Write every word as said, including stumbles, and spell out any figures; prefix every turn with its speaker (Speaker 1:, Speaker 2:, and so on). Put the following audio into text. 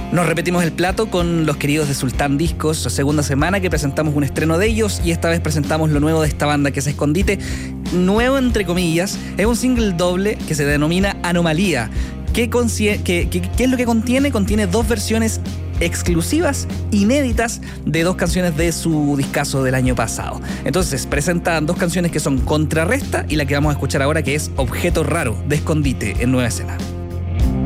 Speaker 1: Nos repetimos el plato con los queridos de Sultán Discos, segunda semana que presentamos un estreno de ellos y esta vez presentamos lo nuevo de esta banda que es Escondite. Nuevo entre comillas, es un single doble que se denomina Anomalía. ¿Qué, concie- qué, qué, qué es lo que contiene? Contiene dos versiones exclusivas, inéditas, de dos canciones de su discazo del año pasado. Entonces presentan dos canciones que son Contrarresta y la que vamos a escuchar ahora, que es Objeto Raro, de Escondite en Nueva Escena.